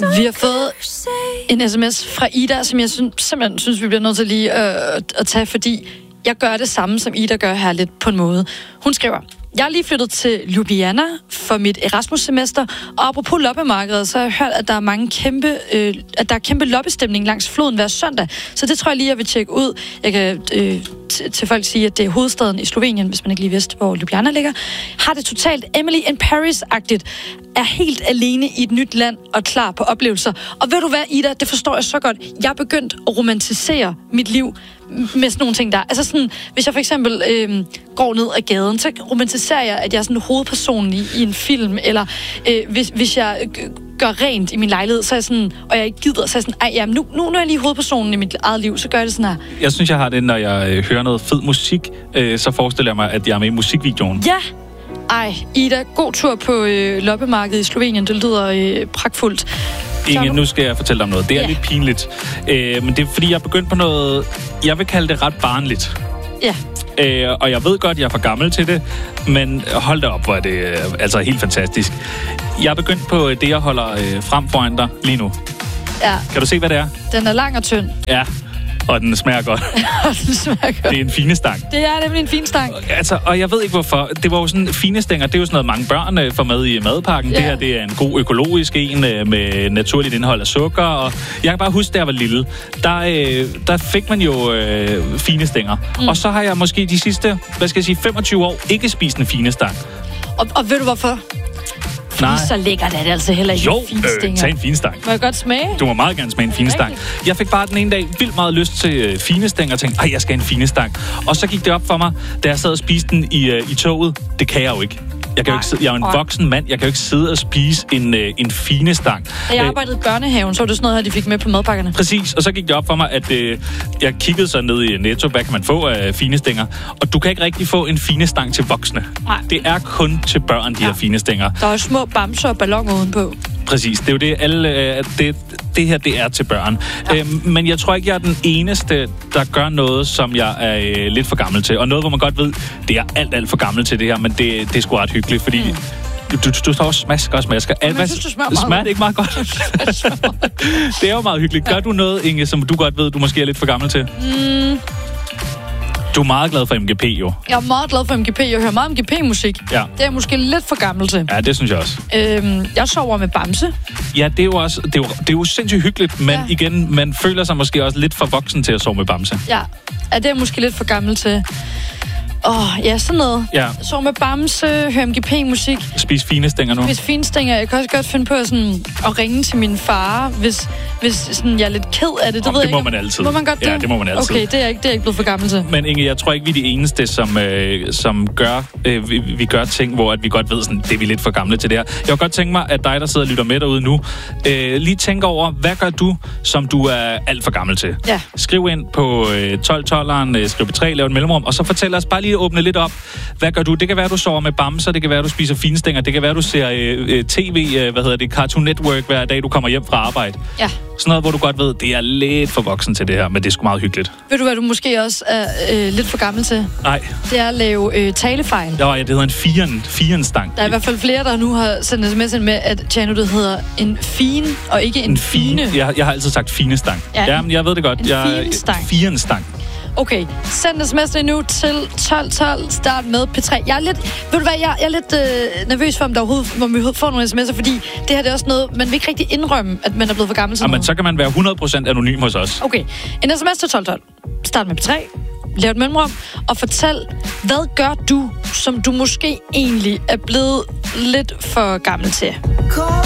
Vi har fået en sms fra Ida, som jeg simpelthen synes, vi bliver nødt til lige at tage, fordi jeg gør det samme, som Ida gør her lidt på en måde. Hun skriver: Jeg er lige flyttet til Ljubljana for mit Erasmus-semester, og apropos loppemarkedet, så har jeg hørt, at der er kæmpe loppestemning langs floden hver søndag, så det tror jeg lige, jeg vil tjekke ud. Jeg kan til folk sige, at det er hovedstaden i Slovenien, hvis man ikke lige vidste, hvor Ljubljana ligger. Har det totalt Emily in Paris-agtigt, er helt alene i et nyt land og klar på oplevelser. Og ved du hvad, Ida, det forstår jeg så godt. Jeg er begyndt at romantisere mit liv med sådan nogle ting der. Altså sådan, hvis jeg for eksempel går ned ad gaden, så romantiserer jeg, at jeg er sådan hovedpersonen i en film, eller hvis jeg gør rent i min lejlighed, så er jeg sådan, og jeg ikke gider, så er jeg sådan, nu er jeg lige hovedpersonen i mit eget liv, så gør jeg det sådan her. Jeg synes, jeg har det, når jeg hører noget fed musik, så forestiller jeg mig, at jeg er med i musikvideoen. Ja! Ej, Ida, god tur på loppemarkedet i Slovenien. Det lyder pragtfuldt. Inge, nu skal jeg fortælle dig om noget. Det er lidt pinligt. Men det er, fordi jeg er begyndt på noget, jeg vil kalde det ret barnligt. Ja. Og jeg ved godt, jeg er for gammel til det, men hold da op, hvor er det altså helt fantastisk. Jeg er begyndt på det, jeg holder frem foran dig lige nu. Ja. Kan du se, hvad det er? Den er lang og tynd. Ja. Og den smager godt. Det er en finestang. Det er nemlig en finestang. Altså, og jeg ved ikke hvorfor. Det var jo sådan, finestænger, det er jo sådan noget, mange børn får med i madpakken. Yeah. Det her, det er en god økologisk en med naturligt indhold af sukker. Og jeg kan bare huske, da jeg var lille, der fik man jo finestænger. Og så har jeg måske de sidste, 25 år ikke spist en finestang. Og ved du hvorfor? Nej. Så lækkert er det altså heller ikke en finstænger. Tag en finestang. Må jeg godt smage? Du må meget gerne smage en finestang. Jeg fik bare den ene dag vildt meget lyst til finestænger og tænkte, jeg skal have en finestang. Og så gik det op for mig, da jeg sad og spiste den i toget. Det kan jeg jo ikke. Jeg er jo en voksen mand. Jeg kan jo ikke sidde og spise en finestang. Da jeg arbejdede i børnehaven, så var det sådan noget her, de fik med på madpakkerne. Præcis, og så gik det op for mig, at jeg kiggede så ned i Netto, hvad kan man få af finestænger? Og du kan ikke rigtig få en finestang til voksne. Nej. Det er kun til børn, de her finestænger. Der er små bamser og balloner udenpå. Præcis, det er jo det, det her, det er til børn. Ja. Men jeg tror ikke, jeg er den eneste, der gør noget, som jeg er lidt for gammel til. Og noget, hvor man godt ved, det er alt for gammel til det her, men det er sgu ret hyggeligt, fordi du står og smasker. Jeg synes, du smager det ikke meget godt? Det er jo meget hyggeligt. Gør du noget, Inge, som du godt ved, du måske er lidt for gammel til? Du er meget glad for MGP, jo. Jeg er meget glad for MGP. Jeg hører meget MGP-musik. Ja. Det er jeg måske lidt for gammel til. Ja, det synes jeg også. Jeg sover med Bamse. Ja, det er jo også... Det er jo sindssygt hyggeligt, men igen, man føler sig måske også lidt for voksen til at sove med Bamse. Ja, det er måske lidt for gammel til... sådan noget. Ja. Så med Bamse, høre MGP-musik. Spis finestænger nu. Spis finestænger. Jeg kan også godt finde på at ringe til min far, hvis sådan, jeg er lidt ked af det. Det må man altid. Må man godt det? Ja, det må man altid. Okay, det er jeg ikke blevet for gammel til. Men Inge, jeg tror ikke, vi er de eneste, som gør, vi gør ting, hvor at vi godt ved, sådan, det er vi lidt for gamle til det her. Jeg kunne godt tænke mig, at dig, der sidder og lytter med derude nu, lige tænker over, hvad gør du, som du er alt for gammel til? Ja. Skriv ind på 1212'eren, skriv på 3, lav et mellemrum, og så fortæl os bare lige åbne lidt op. Hvad gør du? Det kan være, du sover med bamser, det kan være, du spiser finestænger, det kan være, du ser tv, Cartoon Network hver dag, du kommer hjem fra arbejde. Ja. Sådan noget, hvor du godt ved, det er lidt for voksen til det her, men det er sgu meget hyggeligt. Ved du, hvad du måske også er lidt for gammel til? Nej. Det er at lave talefejl. Ja, det hedder en firenstang. Der er i hvert fald flere, der nu har sendt sms med, at Tjano, det hedder en fin, og ikke en fine. Jeg har altid sagt finestang. Ja, men jeg ved det godt. Firenstang. Okay, send sms nu til 1212, start med P3. Jeg er lidt nervøs for, om vi får nogle sms'er, fordi det her det er også noget, man vil ikke rigtig indrømme, at man er blevet for gammel til noget. Men så kan man være 100% anonym hos os. Okay, en sms til 1212, start med P3, lav et mellemrum, og fortæl, hvad gør du, som du måske egentlig er blevet lidt for gammel til?